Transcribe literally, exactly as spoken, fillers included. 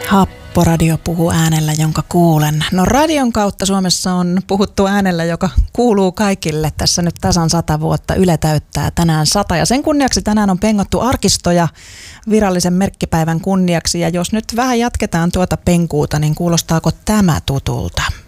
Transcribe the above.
Happoradio puhuu äänellä, jonka kuulen. No radion kautta Suomessa on puhuttu äänellä, joka kuuluu kaikille. Tässä nyt tasan sata vuotta. Yle täyttää tänään sata ja sen kunniaksi tänään on pengottu arkistoja virallisen merkkipäivän kunniaksi. Ja jos nyt vähän jatketaan tuota penkuuta, niin kuulostaako tämä tutulta?